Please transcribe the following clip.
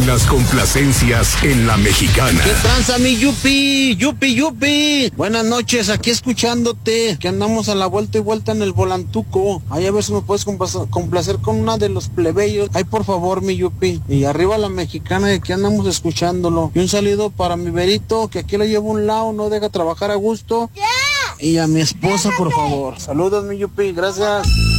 Las complacencias en La Mexicana. ¿Qué tranza, mi Yupi? Yupi. Buenas noches, aquí escuchándote, que andamos a la vuelta y vuelta en el volantuco. Ay, a ver si me puedes complacer con una de los plebeyos. Ay, por favor, mi Yupi. Y arriba La Mexicana, que aquí andamos escuchándolo. Y un saludo para mi Berito, que aquí lo llevo a un lado, no deja trabajar a gusto. Y a mi esposa, por favor. Saludos, mi Yupi, gracias.